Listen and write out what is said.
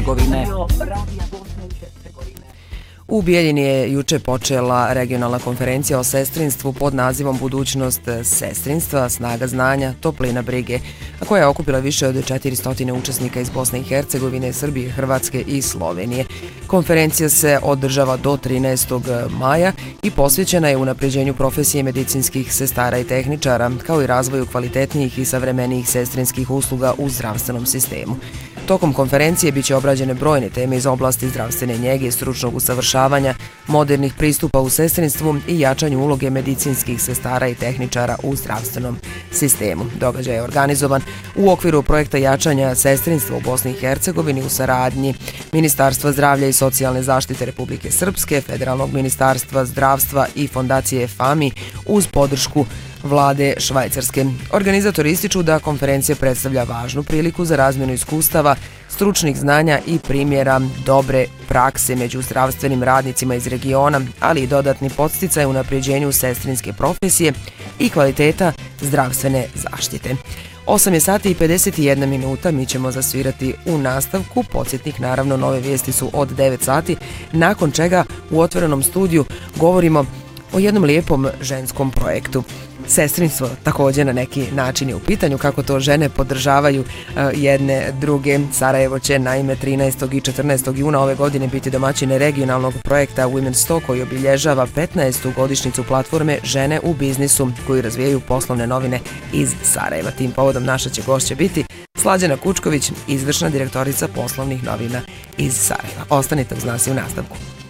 Hercegovine. U Bijeljini je juče počela regionalna konferencija o sestrinstvu pod nazivom Budućnost sestrinstva, snaga znanja, toplina brige, a koja je okupila više od 400 učesnika iz Bosne i Hercegovine, Srbije, Hrvatske i Slovenije. Konferencija se održava do 13. maja i posvećena je unapređenju profesije medicinskih sestara i tehničara, kao i razvoju kvalitetnijih i savremenijih sestrinskih usluga u zdravstvenom sistemu. Tokom konferencije biće obrađene brojne teme iz oblasti zdravstvene njege, stručnog usavršavanja, modernih pristupa u sestrinstvu i jačanju uloge medicinskih sestara i tehničara u zdravstvenom sistemu. Događaj je organizovan u okviru projekta jačanja sestrinstva u Bosni i Hercegovini u saradnji Ministarstva zdravlja i socijalne zaštite Republike Srpske, Federalnog ministarstva zdravstva i fondacije FAMI uz podršku vlade Švajcarske. Organizatori ističu da konferencija predstavlja važnu priliku za razmjenu iskustava, stručnih znanja i primjera dobre prakse među zdravstvenim radnicima iz regiona, ali i dodatni podsticaj u unapređenju sestrinske profesije i kvaliteta zdravstvene zaštite. 8 je sati i 51 minuta, mi ćemo zasvirati u nastavku. Podsjetnik, naravno, nove vijesti su od 9 sati, nakon čega u otvorenom studiju govorimo o jednom lijepom ženskom projektu. Sestrinstvo također na neki način je u pitanju, kako to žene podržavaju jedne druge. Sarajevo će naime 13. i 14. juna ove godine biti domaćine regionalnog projekta Women's Talk koji obilježava 15. godišnjicu platforme Žene u biznisu koju razvijaju poslovne novine iz Sarajeva. Tim povodom naša će gošća biti Slađana Kučković, izvršna direktorica poslovnih novina iz Sarajeva. Ostanite uz nas i u nastavku.